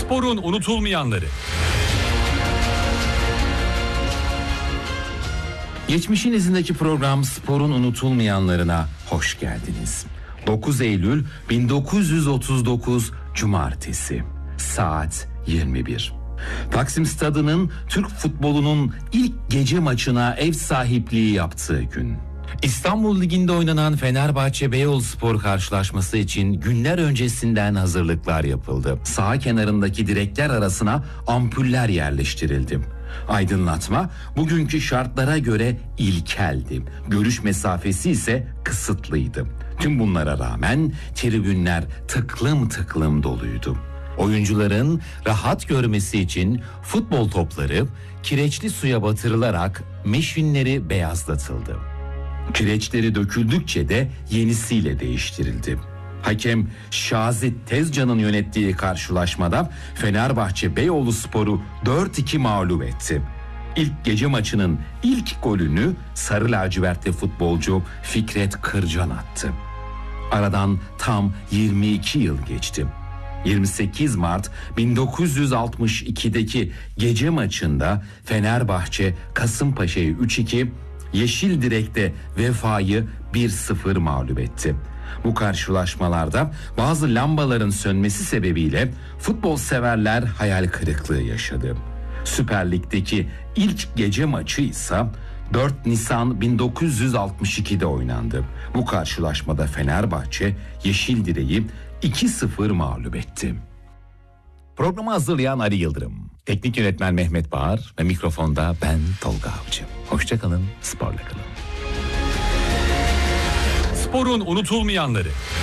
Sporun unutulmayanları. Geçmişin izindeki program Sporun unutulmayanlarına hoş geldiniz. 9 Eylül 1939 Cumartesi saat 21. Taksim Stadı'nın Türk futbolunun ilk gece maçına ev sahipliği yaptığı gün. İstanbul Ligi'nde oynanan Fenerbahçe Beyoğluspor karşılaşması için günler öncesinden hazırlıklar yapıldı. Saha kenarındaki direkler arasına ampuller yerleştirildi. Aydınlatma bugünkü şartlara göre ilkeldi. Görüş mesafesi ise kısıtlıydı. Tüm bunlara rağmen tribünler tıklım tıklım doluydu. Oyuncuların rahat görmesi için futbol topları kireçli suya batırılarak meşinleri beyazlatıldı. Kireçleri döküldükçe de yenisiyle değiştirildi. Hakem Şazit Tezcan'ın yönettiği karşılaşmada Fenerbahçe Beyoğluspor'u 4-2 mağlup etti. İlk gece maçının ilk golünü sarı lacivertli futbolcu Fikret Kırcan attı. Aradan tam 22 yıl geçti. 28 Mart 1962'deki gece maçında Fenerbahçe Kasımpaşa'yı 3-2, Yeşil Direk'te Vefa'yı 1-0 mağlup etti. Bu karşılaşmalarda bazı lambaların sönmesi sebebiyle futbol severler hayal kırıklığı yaşadı. Süper Lig'deki ilk gece maçı ise 4 Nisan 1962'de oynandı. Bu karşılaşmada Fenerbahçe Yeşil Direk'i 2-0 mağlup etti. Programı hazırlayan Ali Yıldırım, teknik yönetmen Mehmet Bağır ve mikrofonda ben Tolga Avcı. Hoşça kalın, sporla kalın. Sporun unutulmayanları.